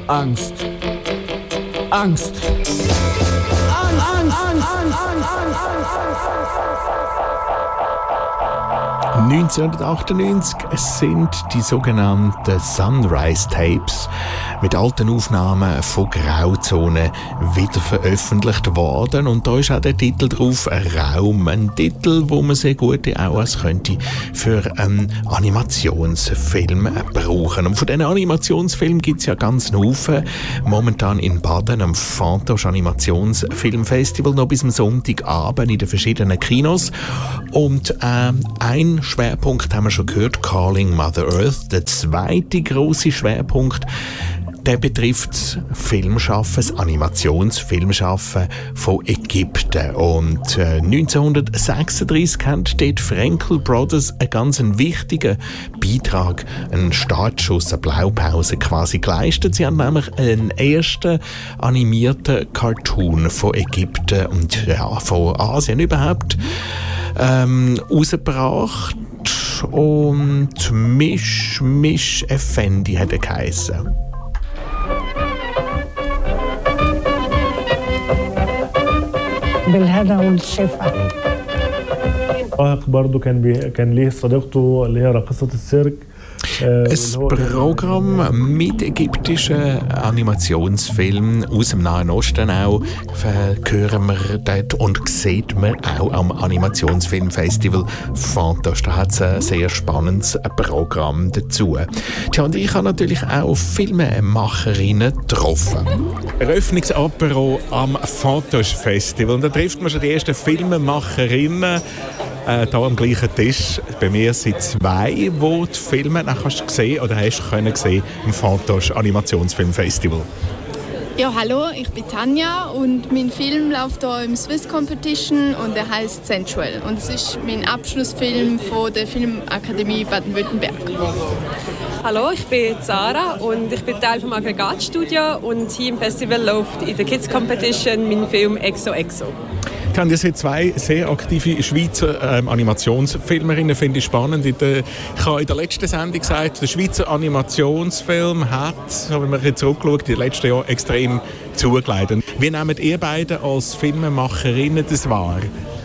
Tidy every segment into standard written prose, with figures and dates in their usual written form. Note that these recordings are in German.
Angst. Angst. Angst. Angst. 1998 sind die sogenannten Sunrise Tapes mit alten Aufnahmen von Grauzone wieder veröffentlicht worden. Und da ist auch der Titel drauf, Raum. Ein Titel, wo man sehr gut auch als könnte für einen Animationsfilm brauchen. Und von diesen Animationsfilmen gibt es ja ganz einen Haufen. Momentan in Baden am Fantoche Animationsfilmfestival noch bis am Sonntagabend in den verschiedenen Kinos. Und ein Schwerpunkt haben wir schon gehört, Calling Mother Earth. Der zweite grosse Schwerpunkt, der betrifft Filmschaffen, das Animationsfilmschaffen von Ägypten. Und 1936 haben dort Frankel Brothers einen ganz wichtigen Beitrag, einen Startschuss, eine Blaupause quasi geleistet. Sie haben nämlich einen ersten animierten Cartoon von Ägypten und ja, von Asien überhaupt rausgebracht. Und Mish Effendi hat er geheissen. بالهنا والشفا. برضه كان ليه صديقته اللي هي راقصة السيرك. Ein Programm mit ägyptischen Animationsfilmen aus dem Nahen Osten auch hören wir dort und sieht man auch am Animationsfilmfestival Fantoche. Da hat es ein sehr spannendes Programm dazu. Tja, und ich habe natürlich auch Filmemacherinnen getroffen. Eröffnungsapero am Fantoche Festival. Und da trifft man schon die ersten Filmemacherinnen. Hier am gleichen Tisch. Bei mir sind zwei, die die Filme hast gesehen oder hast können sehen im Fantoche Animationsfilmfestival. Ja, hallo, ich bin Tanja und mein Film läuft hier im Swiss Competition und er heißt Sensual. Und es ist mein Abschlussfilm von der Filmakademie Baden-Württemberg. Hallo, ich bin Sarah und ich bin Teil vom Aggregatstudio und hier im Festival läuft in der Kids Competition mein Film Exo Exo. Ich habe jetzt zwei sehr aktive Schweizer Animationsfilmerinnen, finde ich spannend. Ich habe in der letzten Sendung gesagt, der Schweizer Animationsfilm hat, wenn man jetzt zurückschaut, in den letzten Jahren extrem zugelegt. Wie nehmt ihr beide als Filmemacherinnen das wahr?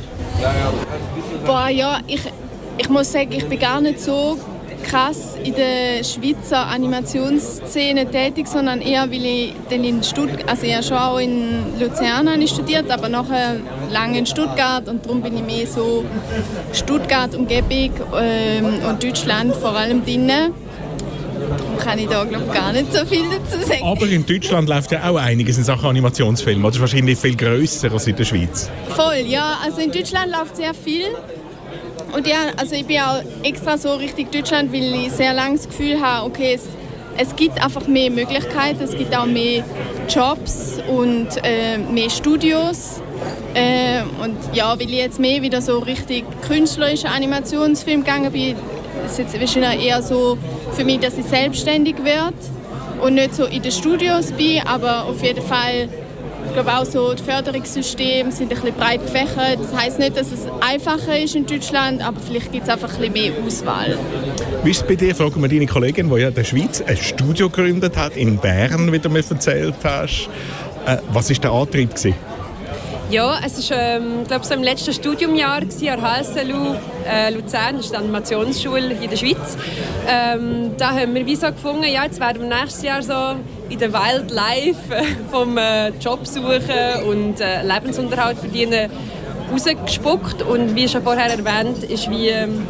Boah, ja, ich muss sagen, ich bin gar nicht so krass in der Schweizer Animationsszene tätig, sondern eher, weil ich dann in Stuttgart, also ja schon auch in Luzern habe ich studiert, aber nachher lange in Stuttgart und darum bin ich mehr so Stuttgart-Umgebung und Deutschland vor allem drin. Darum kann ich da glaube gar nicht so viel dazu sagen. Aber in Deutschland läuft ja auch einiges in Sachen Animationsfilm. Das ist wahrscheinlich viel grösser als in der Schweiz. Voll, ja. Also in Deutschland läuft sehr viel. Und ja, also ich bin auch extra so richtig Deutschland, weil ich sehr lange das Gefühl habe, okay, es gibt einfach mehr Möglichkeiten, es gibt auch mehr Jobs und mehr Studios. Und ja, weil ich jetzt mehr wieder so richtig künstlerische Animationsfilm gegangen bin, ist jetzt wahrscheinlich eher so für mich, dass ich selbstständig werde und nicht so in den Studios bin, aber auf jeden Fall. Ich glaube auch so, die Förderungssysteme sind ein bisschen breit gefächert. Das heisst nicht, dass es einfacher ist in Deutschland, aber vielleicht gibt es einfach ein bisschen mehr Auswahl. Wie ist es bei dir? Fragen wir deine Kollegin, die ja in der Schweiz ein Studio gegründet hat, in Bern, wie du mir erzählt hast. Was war der Antrieb? Ja, es war glaube so im letzten Studiumjahr an der HSLU Luzern, das ist die Animationsschule in der Schweiz. Da haben wir wie so gefunden, ja, jetzt werden wir nächstes Jahr so in der Wildlife vom Job suchen und Lebensunterhalt verdienen rausgespuckt. Und wie schon vorher erwähnt, ist wie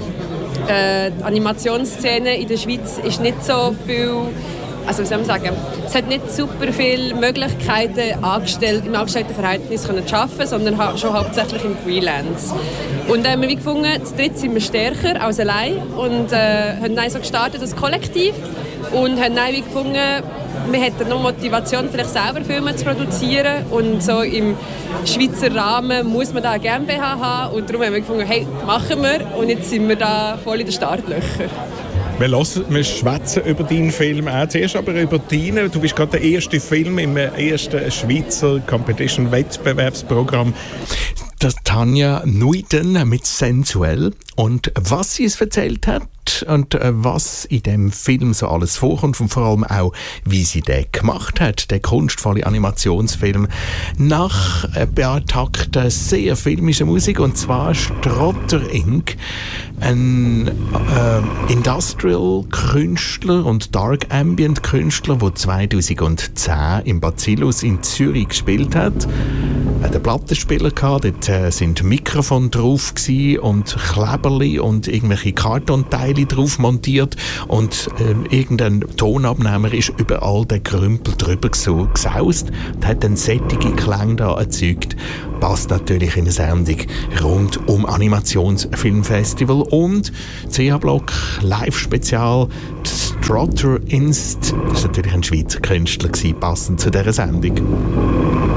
die Animationsszene in der Schweiz ist nicht so viel. Also wie soll man sagen, es hat nicht super viele Möglichkeiten, im Angestelltenverhältnis zu arbeiten, sondern schon hauptsächlich im Freelance. Und haben wir wie gefunden, zu dritt sind wir stärker als allein und haben dann so gestartet als Kollektiv und haben dann wie gefunden, wir hätten noch Motivation, vielleicht selber Filme zu produzieren und so im Schweizer Rahmen muss man da eine GmbH haben und darum haben wir gefunden, hey, machen wir und jetzt sind wir da voll in den Startlöchern. Wir schwätzen über deinen Film auch. Zuerst aber über deinen. Du bist gerade der erste Film im ersten Schweizer Competition-Wettbewerbsprogramm. Das Tanja Nuiten mit Sensuell. Und was sie es erzählt hat, hat und was in dem Film so alles vorkommt und vor allem auch, wie sie den gemacht hat, der kunstvolle Animationsfilm. Nach ein paar Takten sehr filmische Musik, und zwar Strotter Inc., ein Industrial-Künstler und Dark Ambient-Künstler, der 2010 im Bacillus in Zürich gespielt hat. Er hatte einen Plattenspieler gehabt, dort sind Mikrofone drauf gewesen und Kleberli und irgendwelche Kartonteile drauf montiert und irgendein Tonabnehmer ist überall den Krümpel drüber gesaust und hat dann sättige Klänge da erzeugt. Passt natürlich in eine Sendung rund um Animationsfilmfestival und CH-Block Live-Spezial Strotter Inc. Das war natürlich ein Schweizer Künstler gewesen, passend zu dieser Sendung.